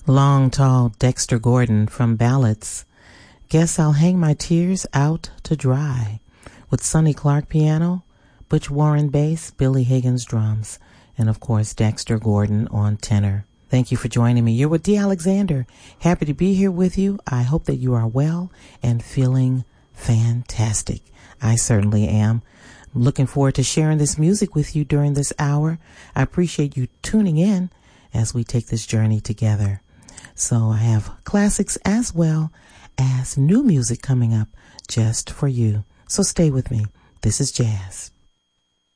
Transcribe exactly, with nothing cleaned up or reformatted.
Long, Tall Dexter Gordon from Ballads. Guess I'll Hang My Tears Out to Dry, with Sonny Clark piano, Butch Warren bass, Billy Higgins drums, and of course Dexter Gordon on tenor. Thank you for joining me. You're with Dee Alexander. Happy to be here with you. I hope that you are well and feeling fantastic. I certainly am. I'm looking forward to sharing this music with you during this hour. I appreciate you tuning in as we take this journey together. So I have classics as well as new music coming up just for you. So stay with me. This is Jazz.